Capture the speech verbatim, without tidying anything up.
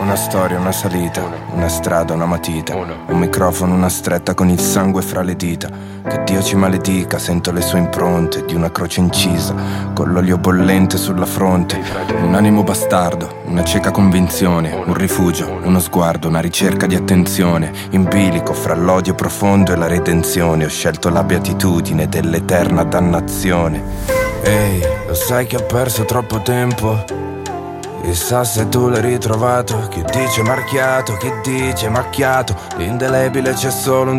Una storia, una salita, una strada, una matita, un microfono, una stretta con il sangue fra le dita. Che Dio ci maledica, sento le sue impronte di una croce incisa, con l'olio bollente sulla fronte. Un animo bastardo, una cieca convinzione, un rifugio, uno sguardo, una ricerca di attenzione. In bilico fra l'odio profondo e la redenzione, ho scelto la beatitudine dell'eterna dannazione. Ehi, lo sai che ho perso troppo tempo? Chissà se tu l'hai ritrovato. Chi dice marchiato, chi dice macchiato, l'indelebile c'è solo un